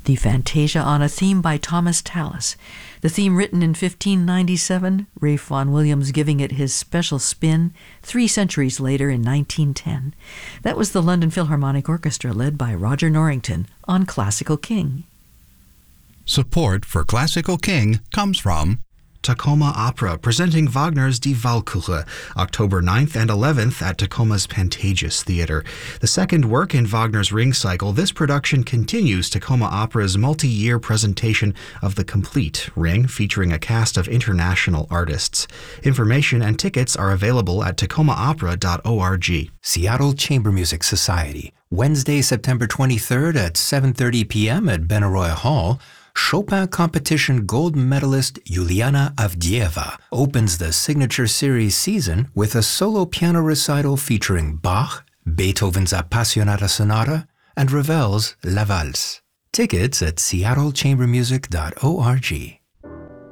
the Fantasia on a theme by Thomas Tallis. The theme written in 1597, Ralph Vaughan Williams giving it his special spin 3 centuries later in 1910. That was the London Philharmonic Orchestra led by Roger Norrington on Classical King. Support for Classical King comes from Tacoma Opera, presenting Wagner's Die Walküre, October 9th and 11th at Tacoma's Pantages Theater. The second work in Wagner's Ring Cycle, this production continues Tacoma Opera's multi-year presentation of the complete Ring, featuring a cast of international artists. Information and tickets are available at tacomaopera.org. Seattle Chamber Music Society, Wednesday, September 23rd at 7:30 p.m. at Benaroya Hall. Chopin competition gold medalist Yuliana Avdieva opens the Signature Series season with a solo piano recital featuring Bach, Beethoven's Appassionata Sonata, and Ravel's La Valse. Tickets at seattlechambermusic.org.